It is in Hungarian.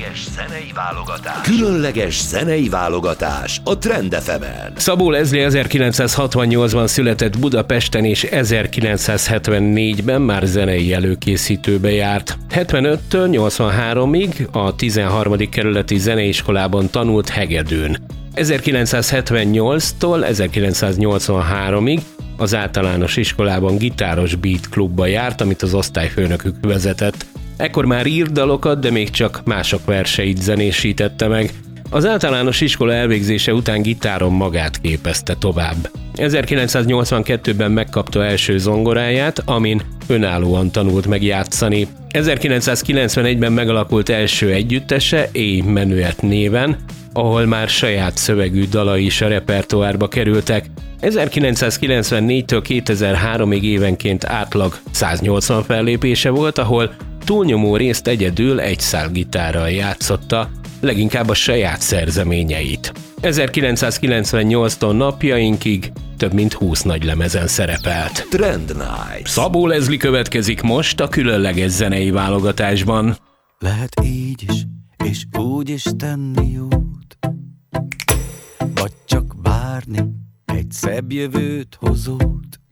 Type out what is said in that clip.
Különleges zenei válogatás a Trend FM-en. Szabó Leslie 1968-ban született Budapesten, és 1974-ben már zenei előkészítőbe járt. 75-től 83-ig a 13. kerületi zeneiskolában tanult hegedűn. 1978-tól 1983-ig az általános iskolában gitáros beat klubba járt, amit az osztályfőnökük vezetett. Ekkor már írt dalokat, de még csak mások verseit zenésítette meg. Az általános iskola elvégzése után gitáron magát képezte tovább. 1982-ben megkapta első zongoráját, amin önállóan tanult meg játszani. 1991-ben megalakult első együttese, A Menuet néven, ahol már saját szövegű dalai is a repertoárba kerültek. 1994-től 2003-ig évenként átlag 180 fellépése volt, ahol túlnyomó részt egyedül egy szálgitárral játszotta, leginkább a saját szerzeményeit. 1998-tól napjainkig több mint 20 nagylemezen szerepelt. Trend Night. Szabó Leslie következik most a különleges zenei válogatásban. Lehet így is, és úgy is tenni jót, vagy csak várni egy szebb jövőt hozót.